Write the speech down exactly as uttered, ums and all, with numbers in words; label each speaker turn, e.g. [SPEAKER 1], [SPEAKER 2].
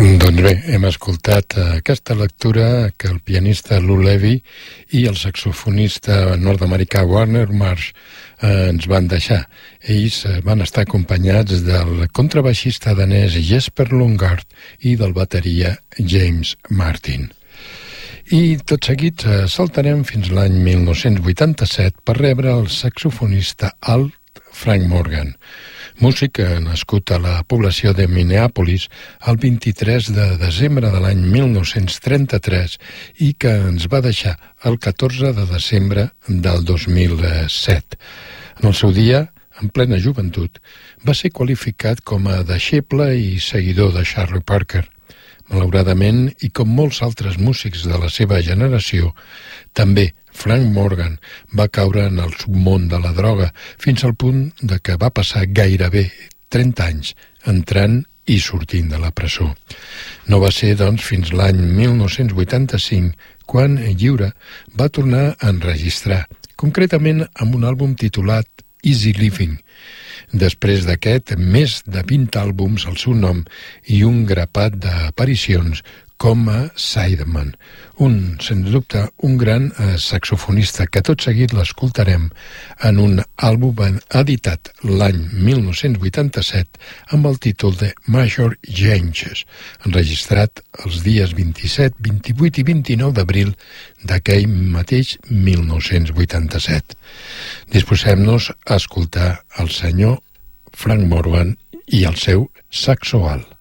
[SPEAKER 1] Doncs bé, hem escoltat aquesta lectura que el pianista Lou Levy i el saxofonista nord-americà Warner Marsh eh, ens van deixar. Ells van estar acompanyats del contrabaixista danès Jesper Lundgaard i del bateria James Martin. I tot seguit eh, saltarem fins l'any mil nou-cents vuitanta-set per rebre el saxofonista alt Frank Morgan, músic nascut a la població de Minneapolis el vint-i-tres de desembre de l'any mil nou-cents trenta-tres i que ens va deixar el catorze de desembre del dos mil set. En el seu dia, en plena joventut, va ser qualificat com a deixeble i seguidor de Charlie Parker. Malauradament, i com molts altres músics de la seva generació, també Frank Morgan va caure en el submón de la droga fins al punt de que va passar gairebé trenta anys entrant i sortint de la presó. No va ser, doncs, fins l'any mil nou-cents vuitanta-cinc quan Lliure va tornar a enregistrar, concretament amb un àlbum titulat Easy Living. Després d'aquest, més de vint àlbums al seu nom i un grapat d'aparicions com a sideman. Un, sens dubte, un gran eh, saxofonista que tot seguit l'escoltarem en un àlbum editat l'any mil nou-cents vuitanta-set amb el títol de Major Changes, enregistrat els dies vint-i-set, vint-i-vuit i vint-i-nou d'abril d'aquell mateix mil nou-cents vuitanta-set. Disposem-nos a escoltar el senyor Frank Morgan i el seu saxo alt.